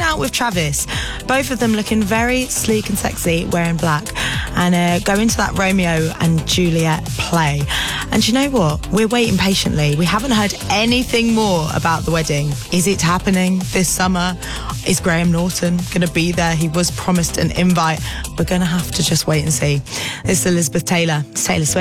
out with Travis. Both of them looking very sleek and sexy, wearing black, and going to that Romeo and Juliet play. And you know what? We're waiting patiently. We haven't heard anything more about the wedding. Is it happening this summer? Is Graham Norton going to be there? He was promised an invite. We're going to have to just wait and see. This is Elizabeth Taylor. It's Taylor Swift.